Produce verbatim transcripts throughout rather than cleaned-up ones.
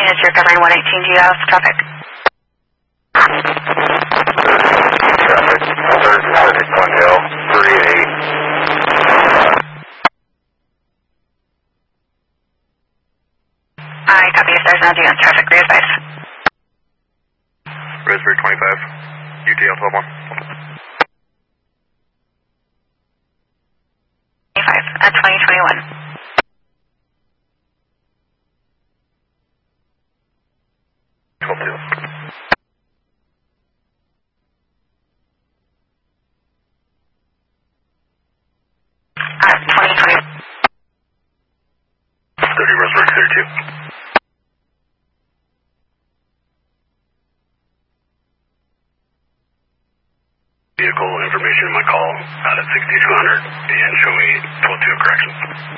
is your covering one eighteen, do you have traffic? Traffic, third Pacific Glendale, three eight. I copy. If there's no due on traffic, re-advise. Raspberry twenty-five, U T L twelve one. twenty-five at twenty twenty-one. twelve two. At twenty twenty. thirty Roseburg thirty-two. Vehicle information in my call out at sixty-two hundred and show me twelve two correction.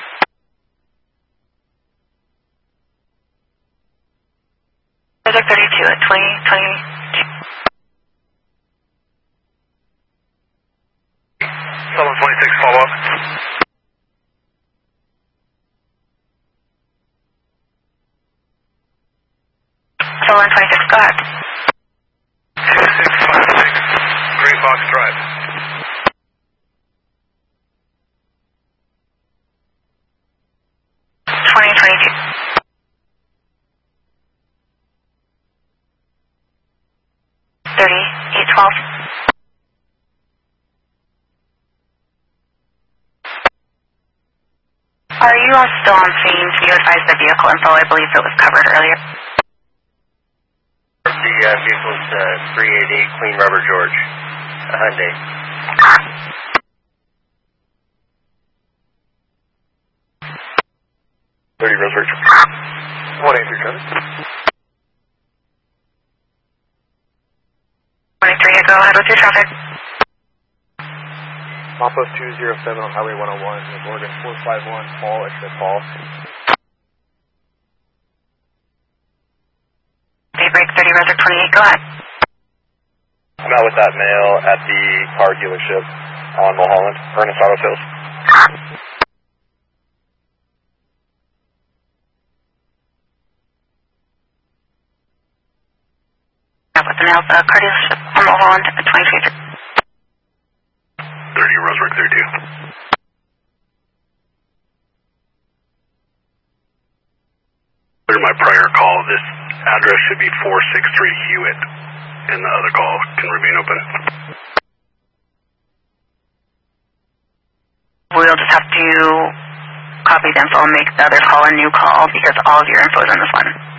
Roseburg thirty-two at twenty twenty-two. seven twenty-six follow up. So one twenty-six, go ahead. two six five six, Green Fox Drive. twenty twenty-two. thirty, eight twelve. Are you all still on scene? Can you advise the vehicle info? I believe it was covered earlier. The uh, vehicle's uh, three eighty-eight Clean Rubber George, a Hyundai. thirty Roseburg. one eighty-three Traffic. twenty-three, go ahead with your traffic. Mapos two zero seven on Highway one oh one, Oregon four five one, Paul, exit Paul. Daybreak thirty, Roser twenty-eight, go ahead. I'm out with that male at the car dealership on Mulholland, Ernest Auto Sales. Out with the male uh, car dealership on Mulholland at twenty twenty-three. thirty Roseburg thirty-two. Clear my prior call. This address should be four six three Hewitt, and the other call can remain open. We'll just have to copy the info and make the other call a new call because all of your info is in this one.